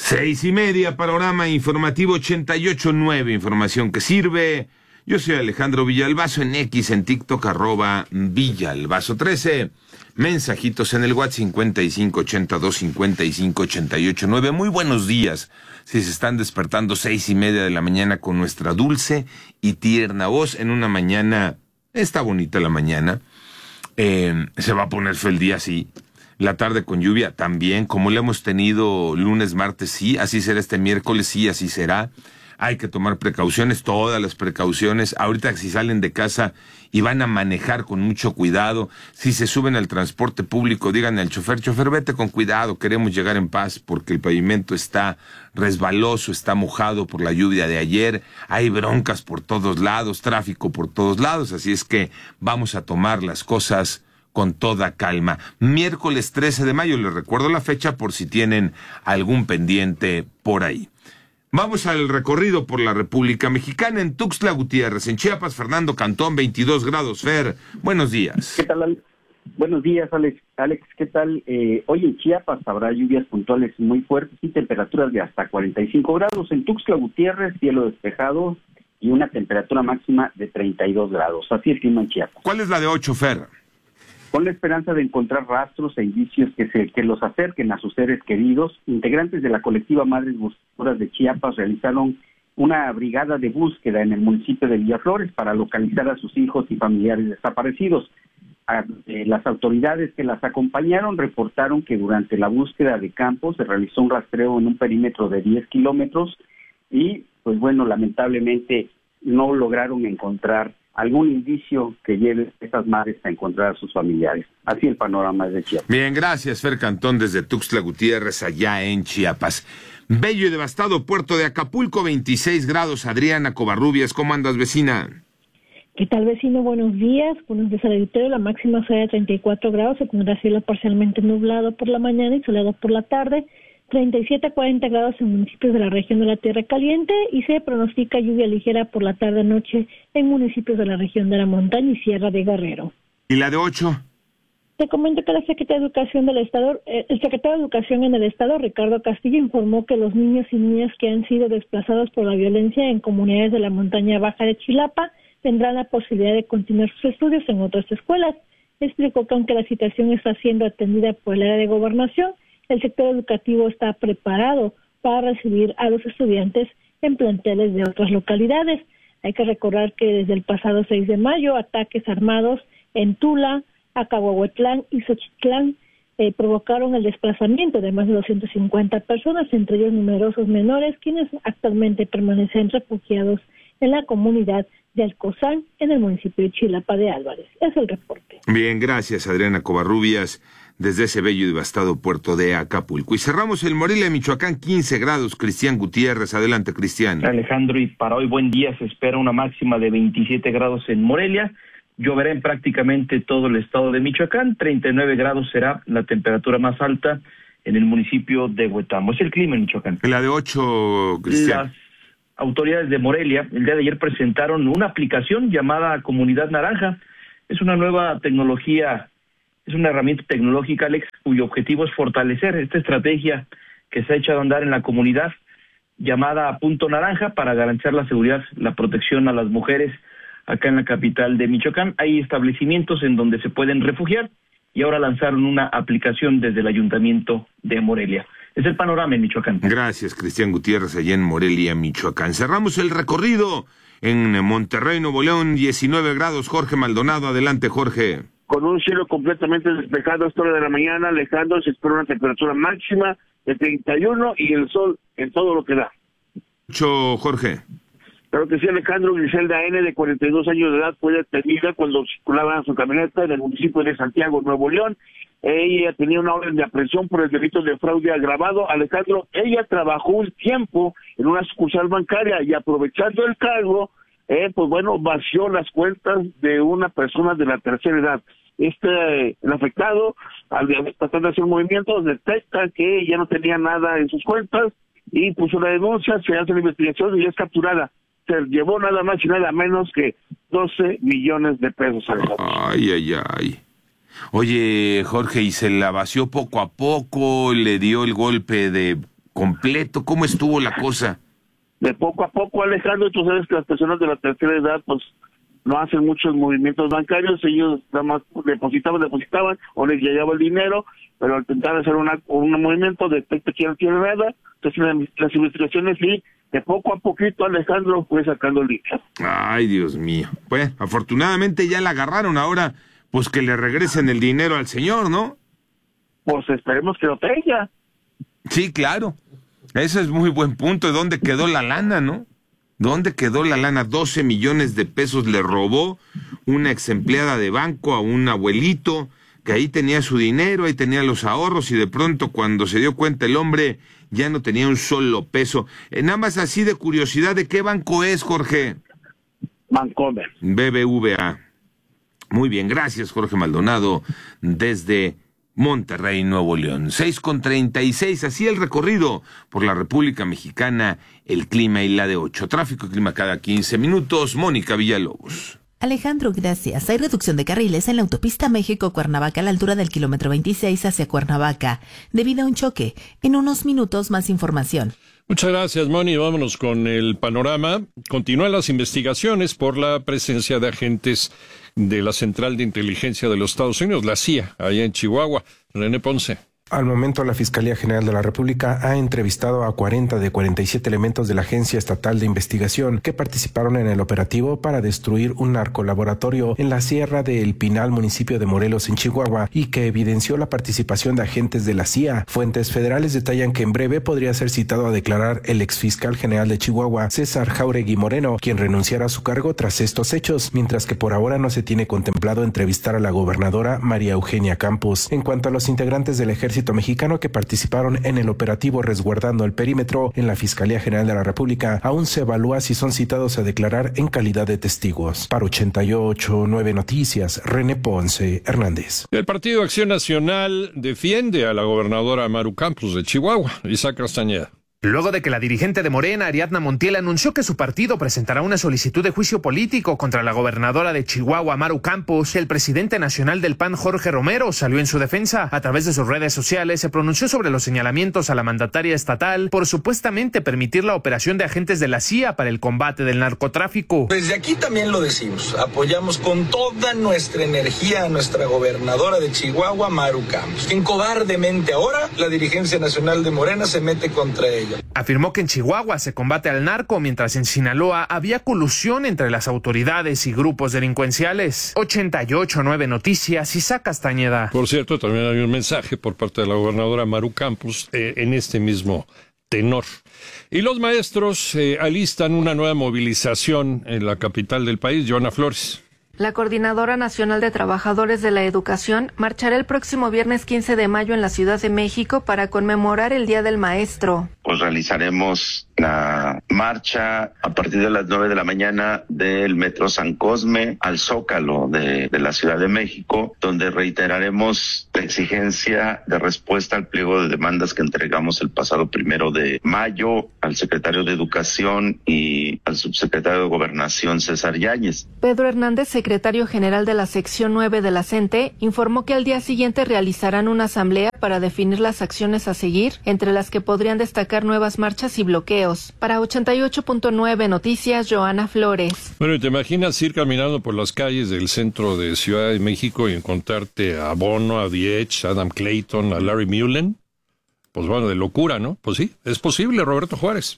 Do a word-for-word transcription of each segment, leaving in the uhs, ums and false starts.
Seis y media, panorama informativo ochenta y ocho punto nueve, información que sirve. Yo soy Alejandro Villalbazo, en X, en TikTok, arroba Villalbazo trece. Mensajitos en el WhatsApp cincuenta y cinco ochenta y dos cincuenta y cinco ochenta y ocho nueve. Muy buenos días. Si se están despertando seis y media de la mañana con nuestra dulce y tierna voz en una mañana, está bonita la mañana. Eh, se va a poner feo el día, sí. La tarde con lluvia también, como lo hemos tenido lunes, martes, sí, así será este miércoles, sí, así será. Hay que tomar precauciones, todas las precauciones. Ahorita si salen de casa y van a manejar con mucho cuidado, si se suben al transporte público, díganle al chofer, chofer, vete con cuidado, queremos llegar en paz porque el pavimento está resbaloso, está mojado por la lluvia de ayer, hay broncas por todos lados, tráfico por todos lados, así es que vamos a tomar las cosas con toda calma. Miércoles trece de mayo, les recuerdo la fecha por si tienen algún pendiente por ahí. Vamos al recorrido por la República Mexicana. En Tuxtla Gutiérrez, en Chiapas, Fernando Cantón, veintidós grados. Fer, buenos días. ¿Qué tal, Alex? Buenos días, Alex. Alex, ¿qué tal? Eh, hoy en Chiapas habrá lluvias puntuales muy fuertes y temperaturas de hasta cuarenta y cinco grados. En Tuxtla Gutiérrez, cielo despejado y una temperatura máxima de treinta y dos grados. Así el clima en Chiapas. ¿Cuál es la de ocho, Fer? Con la esperanza de encontrar rastros e indicios que se que los acerquen a sus seres queridos, integrantes de la colectiva Madres Buscadoras de Chiapas realizaron una brigada de búsqueda en el municipio de Villaflores para localizar a sus hijos y familiares desaparecidos. A, eh, las autoridades que las acompañaron reportaron que durante la búsqueda de campo se realizó un rastreo en un perímetro de diez kilómetros y, pues bueno, lamentablemente no lograron encontrar algún indicio que lleve a estas madres a encontrar a sus familiares. Así el panorama es de Chiapas. Bien, gracias, Fer Cantón, desde Tuxtla Gutiérrez, allá en Chiapas. Bello y devastado puerto de Acapulco, veintiséis grados. Adriana Covarrubias, ¿cómo andas, vecina? ¿Qué tal, vecino? Buenos días. Buenos días al auditorio. La máxima será de treinta y cuatro grados. Se tendrá cielo parcialmente nublado por la mañana y soleado por la tarde. treinta y siete a cuarenta grados en municipios de la región de la Tierra Caliente y se pronostica lluvia ligera por la tarde-noche en municipios de la región de la Montaña y Sierra de Guerrero. ¿Y la de ocho? Te comento que la Secretaría de Educación del Estado, eh, el secretario de Educación en el Estado, Ricardo Castillo, informó que los niños y niñas que han sido desplazados por la violencia en comunidades de la montaña baja de Chilapa tendrán la posibilidad de continuar sus estudios en otras escuelas. Explicó que aunque la situación está siendo atendida por el área de gobernación, el sector educativo está preparado para recibir a los estudiantes en planteles de otras localidades. Hay que recordar que desde el pasado seis de mayo, ataques armados en Tula, Acahuahuatlán y Xochitlán eh, provocaron el desplazamiento de más de doscientas cincuenta personas, entre ellos numerosos menores, quienes actualmente permanecen refugiados en la comunidad de Alcozán, en el municipio de Chilapa de Álvarez. Es el reporte. Bien, gracias, Adriana Covarrubias, desde ese bello y devastado puerto de Acapulco. Y cerramos el Morelia, Michoacán, quince grados. Cristian Gutiérrez, adelante, Cristian. Alejandro, y para hoy buen día se espera una máxima de veintisiete grados en Morelia. Lloverá en prácticamente todo el estado de Michoacán. treinta y nueve grados será la temperatura más alta en el municipio de Huetamo. Es el clima en Michoacán. La de ocho, Cristian. Las autoridades de Morelia el día de ayer presentaron una aplicación llamada Comunidad Naranja. Es una nueva tecnología. Es una herramienta tecnológica, Alex, cuyo objetivo es fortalecer esta estrategia que se ha echado a andar en la comunidad llamada Punto Naranja para garantizar la seguridad, la protección a las mujeres acá en la capital de Michoacán. Hay establecimientos en donde se pueden refugiar y ahora lanzaron una aplicación desde el Ayuntamiento de Morelia. Es el panorama en Michoacán. Gracias, Cristian Gutiérrez, allá en Morelia, Michoacán. Cerramos el recorrido en Monterrey, Nuevo León, diecinueve grados. Jorge Maldonado, adelante, Jorge. Con un cielo completamente despejado a esta hora de la mañana, Alejandro, se espera una temperatura máxima de treinta y uno y el sol en todo lo que da. Mucho, Jorge. Claro que sí, Alejandro. Griselda N., de cuarenta y dos años de edad, fue detenida cuando circulaba en su camioneta en el municipio de Santiago, Nuevo León. Ella tenía una orden de aprehensión por el delito de fraude agravado. Alejandro, ella trabajó un tiempo en una sucursal bancaria y aprovechando el cargo, eh, pues bueno, vació las cuentas de una persona de la tercera edad. Este, el afectado, al tratar de hacer un movimiento, detecta que ya no tenía nada en sus cuentas y puso la denuncia, se hace la investigación y es capturada. Se llevó nada más y nada menos que doce millones de pesos. Ay, ay, ay. Oye, Jorge, ¿y se la vació poco a poco? ¿Le dio el golpe de completo? ¿Cómo estuvo la cosa? De poco a poco, Alejandro, tú sabes que las personas de la tercera edad, pues, no hacen muchos movimientos bancarios, ellos nada más depositaban, depositaban, o les llegaba el dinero, pero al intentar hacer una, un movimiento, detecta que no tiene nada, entonces las investigaciones sí, de poco a poquito, Alejandro, fue sacando el dinero. Ay, Dios mío. Pues, afortunadamente ya la agarraron, ahora, pues que le regresen el dinero al señor, ¿no? Pues esperemos que lo tenga. Sí, claro. Ese es muy buen punto. ¿Dónde quedó la lana, no? ¿Dónde quedó la lana? doce millones de pesos le robó una ex empleada de banco a un abuelito que ahí tenía su dinero, ahí tenía los ahorros y de pronto cuando se dio cuenta el hombre ya no tenía un solo peso. Eh, nada más así de curiosidad, ¿de qué banco es, Jorge? Bancomer. B B V A. Muy bien, gracias, Jorge Maldonado, desde Monterrey, Nuevo León. seis con treinta y seis, así el recorrido por la República Mexicana, el clima y la de ocho. Tráfico y clima cada quince minutos. Mónica Villalobos. Alejandro, gracias. Hay reducción de carriles en la autopista México-Cuernavaca a la altura del kilómetro veintiséis hacia Cuernavaca, debido a un choque. En unos minutos más información. Muchas gracias, Moni. Vámonos con el panorama. Continúan las investigaciones por la presencia de agentes de la Central de Inteligencia de los Estados Unidos, la C I A, allá en Chihuahua. René Ponce. Al momento, la Fiscalía General de la República ha entrevistado a cuarenta de cuarenta y siete elementos de la Agencia Estatal de Investigación que participaron en el operativo para destruir un narcolaboratorio en la Sierra de El Pinal, municipio de Morelos, en Chihuahua, y que evidenció la participación de agentes de la C I A. Fuentes federales detallan que en breve podría ser citado a declarar el exfiscal general de Chihuahua, César Jáuregui Moreno, quien renunciará a su cargo tras estos hechos, mientras que por ahora no se tiene contemplado entrevistar a la gobernadora María Eugenia Campos. En cuanto a los integrantes del ejército mexicano que participaron en el operativo resguardando el perímetro, en la Fiscalía General de la República aún se evalúa si son citados a declarar en calidad de testigos. Para ochenta y ocho punto nueve Noticias, René Ponce Hernández. El Partido Acción Nacional defiende a la gobernadora Maru Campos de Chihuahua. Isaac Castañeda. Luego de que la dirigente de Morena, Ariadna Montiel, anunció que su partido presentará una solicitud de juicio político contra la gobernadora de Chihuahua, Maru Campos, el presidente nacional del P A N, Jorge Romero, salió en su defensa. A través de sus redes sociales se pronunció sobre los señalamientos a la mandataria estatal por supuestamente permitir la operación de agentes de la C I A para el combate del narcotráfico. Desde aquí también lo decimos, apoyamos con toda nuestra energía a nuestra gobernadora de Chihuahua, Maru Campos, quien cobardemente ahora la dirigencia nacional de Morena se mete contra ella. Afirmó que en Chihuahua se combate al narco, mientras en Sinaloa había colusión entre las autoridades y grupos delincuenciales. ochenta y ocho punto nueve Noticias, Isaac Castañeda. Por cierto, también hay un mensaje por parte de la gobernadora Maru Campos eh, en este mismo tenor. Y los maestros eh, alistan una nueva movilización en la capital del país. Joana Flores. La Coordinadora Nacional de Trabajadores de la Educación marchará el próximo viernes quince de mayo en la Ciudad de México para conmemorar el Día del Maestro. Pues realizaremos la marcha a partir de las nueve de la mañana del Metro San Cosme al Zócalo de, de la Ciudad de México, donde reiteraremos la exigencia de respuesta al pliego de demandas que entregamos el pasado primero de mayo al secretario de Educación y al subsecretario de Gobernación, César Yáñez. Pedro Hernández, secretario general de la sección nueve de la CENTE, informó que al día siguiente realizarán una asamblea para definir las acciones a seguir, entre las que podrían destacar nuevas marchas y bloqueos. Para ochenta y ocho punto nueve Noticias, Joana Flores. Bueno, ¿te imaginas ir caminando por las calles del centro de Ciudad de México y encontrarte a Bono, a The Edge, a Adam Clayton, a Larry Mullen? Pues bueno, de locura, ¿no? Pues sí, es posible, Roberto Juárez.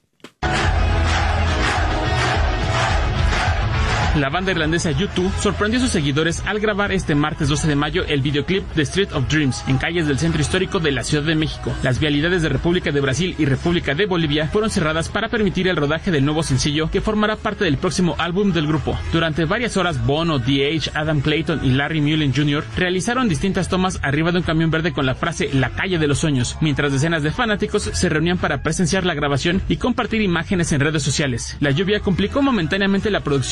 La banda irlandesa U dos sorprendió a sus seguidores al grabar este martes doce de mayo el videoclip The Street of Dreams en calles del centro histórico de la Ciudad de México. Las vialidades de República de Brasil y República de Bolivia fueron cerradas para permitir el rodaje del nuevo sencillo que formará parte del próximo álbum del grupo. Durante varias horas, Bono, The Edge, Adam Clayton y Larry Mullen junior realizaron distintas tomas arriba de un camión verde con la frase La calle de los sueños, mientras decenas de fanáticos se reunían para presenciar la grabación y compartir imágenes en redes sociales. La lluvia complicó momentáneamente la producción e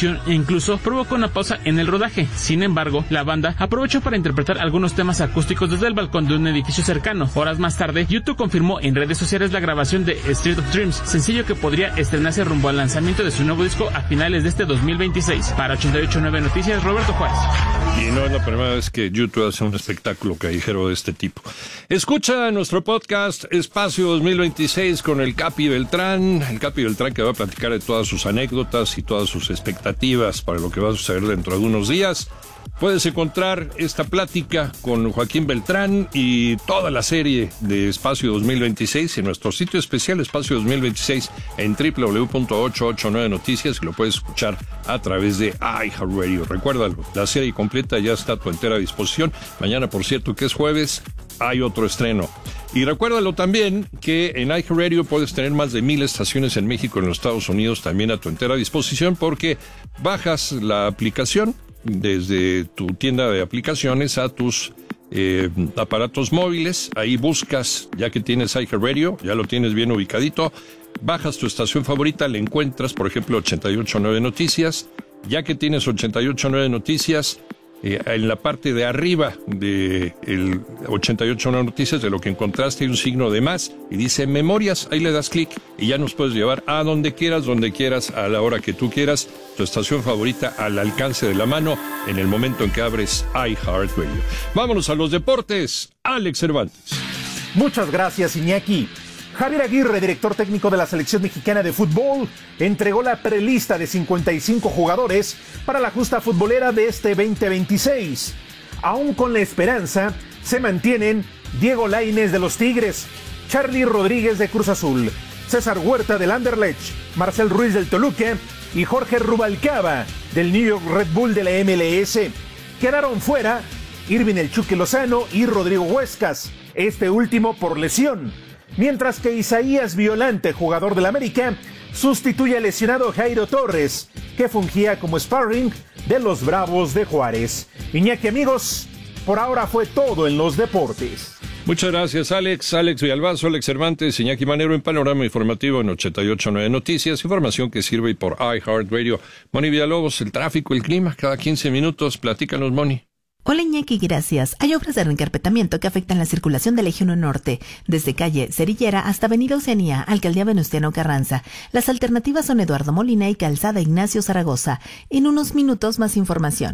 incluso provocó una pausa en el rodaje. Sin embargo, la banda aprovechó para interpretar algunos temas acústicos desde el balcón de un edificio cercano. Horas más tarde, YouTube confirmó en redes sociales la grabación de Street of Dreams, sencillo que podría estrenarse rumbo al lanzamiento de su nuevo disco a finales de este dos mil veintiséis. Para ochenta y ocho punto nueve Noticias, Roberto Juárez. Y no es la primera vez que YouTube hace un espectáculo callejero de este tipo. Escucha nuestro podcast Espacio dos mil veintiséis con el Capi Beltrán, el Capi Beltrán que va a platicar de todas sus anécdotas y todas sus expectativas para lo que va a suceder dentro de unos días. Puedes encontrar esta plática con Joaquín Beltrán y toda la serie de Espacio dos mil veintiséis en nuestro sitio especial Espacio dos mil veintiséis en doble u doble u doble u punto ochocientos ochenta y nueve Noticias, y lo puedes escuchar a través de iHeartRadio. Recuérdalo, la serie completa ya está a tu entera disposición. Mañana, por cierto, que es jueves, hay otro estreno. Y recuérdalo también que en iHeartRadio puedes tener más de mil estaciones en México y en los Estados Unidos también a tu entera disposición, porque bajas la aplicación desde tu tienda de aplicaciones a tus eh, aparatos móviles. Ahí buscas, ya que tienes iHeartRadio, ya lo tienes bien ubicadito, bajas tu estación favorita, le encuentras, por ejemplo, ochenta y ocho punto nueve Noticias. Ya que tienes ochenta y ocho punto nueve Noticias, eh, en la parte de arriba de el ochenta y ocho punto nueve Noticias, de lo que encontraste, hay un signo de más y dice Memorias. Ahí le das clic y ya nos puedes llevar a donde quieras, donde quieras, a la hora que tú quieras, tu estación favorita al alcance de la mano en el momento en que abres iHeartRadio. Vámonos a los deportes. Alex Cervantes. Muchas gracias, Iñaki. Javier Aguirre, director técnico de la selección mexicana de fútbol, entregó la prelista de cincuenta y cinco jugadores para la justa futbolera de este veinte veintiséis. Aún con la esperanza, se mantienen Diego Lainez de los Tigres, Charly Rodríguez de Cruz Azul, César Huerta del Anderlecht, Marcel Ruiz del Toluca y Jorge Rubalcaba del New York Red Bull de la M L S. Quedaron fuera Irving El Chucky Lozano y Rodrigo Huescas, este último por lesión. Mientras que Isaías Violante, jugador del América, sustituye al lesionado Jairo Torres, que fungía como sparring de los Bravos de Juárez. Iñaki, amigos, por ahora fue todo en los deportes. Muchas gracias, Alex. Alex Villalbazo, Alex Cervantes, Iñaki Manero en Panorama Informativo en ochenta y ocho punto nueve Noticias. Información que sirve por iHeartRadio. Moni Villalobos, el tráfico, el clima, cada quince minutos. Platícanos, Moni. Hola Iñaki, gracias. Hay obras de reencarpetamiento que afectan la circulación del Eje uno Norte, desde calle Cerillera hasta Avenida Oceanía, Alcaldía Venustiano Carranza. Las alternativas son Eduardo Molina y Calzada Ignacio Zaragoza. En unos minutos más información.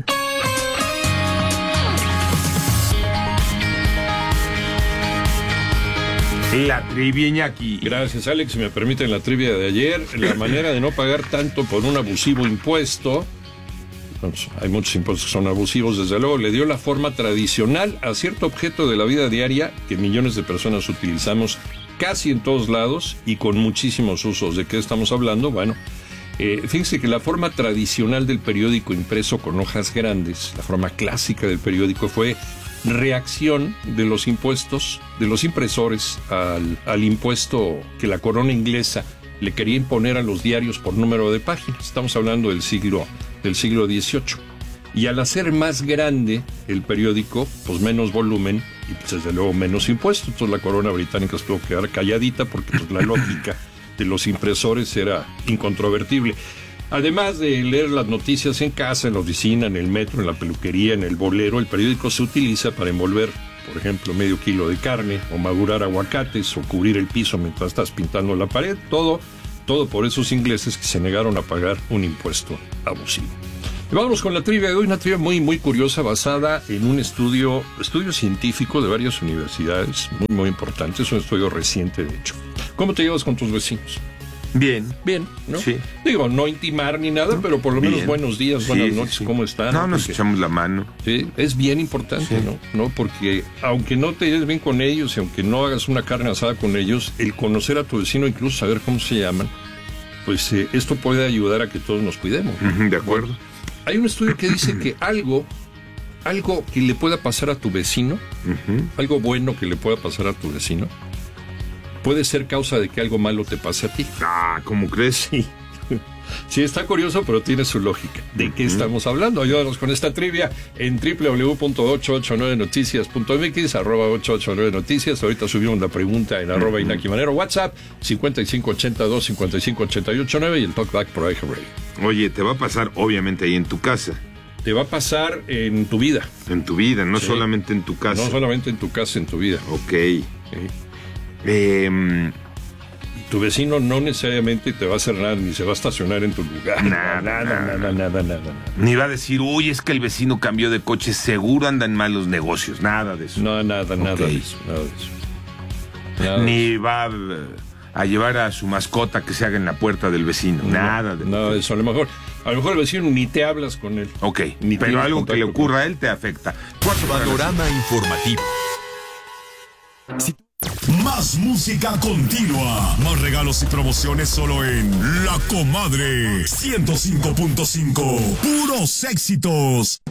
La trivia, Iñaki. Gracias, Alex. Si me permiten la trivia de ayer, la manera de no pagar tanto por un abusivo impuesto. Hay muchos impuestos que son abusivos, desde luego. Le dio la forma tradicional a cierto objeto de la vida diaria que millones de personas utilizamos casi en todos lados y con muchísimos usos. ¿De qué estamos hablando? Bueno, eh, fíjense que la forma tradicional del periódico impreso con hojas grandes, la forma clásica del periódico, fue reacción de los impuestos, de los impresores al, al impuesto que la corona inglesa le quería imponer a los diarios por número de páginas. Estamos hablando del siglo del siglo dieciocho. Y al hacer más grande el periódico, pues menos volumen y pues desde luego menos impuestos. Entonces la corona británica se tuvo que quedar calladita porque pues, la lógica de los impresores era incontrovertible. Además de leer las noticias en casa, en la oficina, en el metro, en la peluquería, en el bolero, el periódico se utiliza para envolver, por ejemplo, medio kilo de carne, o madurar aguacates, o cubrir el piso mientras estás pintando la pared, todo, todo por esos ingleses que se negaron a pagar un impuesto abusivo. Y vamos con la trivia de hoy, una trivia muy, muy curiosa, basada en un estudio, estudio científico de varias universidades, muy, muy importante, es un estudio reciente, de hecho. ¿Cómo te llevas con tus vecinos? Bien. Bien, ¿no? Sí. Digo, no intimar ni nada, pero por lo menos bien. Buenos días, sí, buenas noches, sí, sí. ¿Cómo están? No, nos porque, echamos la mano. Sí, es bien importante, sí. ¿no? ¿no? Porque aunque no te lleves bien con ellos y aunque no hagas una carne asada con ellos, el conocer a tu vecino, incluso saber cómo se llaman, pues eh, esto puede ayudar a que todos nos cuidemos. Uh-huh, de acuerdo. Bueno, hay un estudio que dice que algo, algo que le pueda pasar a tu vecino, uh-huh. algo bueno que le pueda pasar a tu vecino, puede ser causa de que algo malo te pase a ti. Ah, ¿cómo crees? Sí. Sí, está curioso, pero tiene su lógica. ¿De qué estamos hablando? Ayúdanos con esta trivia en doble u doble u doble u punto ocho ocho nueve noticias punto m x, arroba ocho ocho nueve noticias. Ahorita subimos la pregunta en arroba Inaki Manero, WhatsApp cincuenta y cinco ochenta y dos cincuenta y cinco ochenta y ocho nueve y el talkback por iHeartRadio. Oye, te va a pasar obviamente ahí en tu casa. Te va a pasar en tu vida. En tu vida, no sí. solamente en tu casa. No solamente en tu casa, en tu vida. Ok. Sí. Eh, tu vecino no necesariamente te va a hacer nada, ni se va a estacionar en tu lugar. Nada, nada, nada, nada, nada, nada, nada. Ni va a decir, uy, es que el vecino cambió de coche, seguro andan mal los negocios. Nada de eso. No, nada, okay. nada de eso, nada de eso. Nada ni de eso. Va a, a llevar a su mascota que se haga en la puerta del vecino. No, nada de nada de eso. A lo mejor, a lo mejor el vecino ni te hablas con él. Ok, ni pero algo que le ocurra a él te afecta. Panorama informativo. Si más música continua, más regalos y promociones solo en La Comadre ciento cinco punto cinco. Puros éxitos.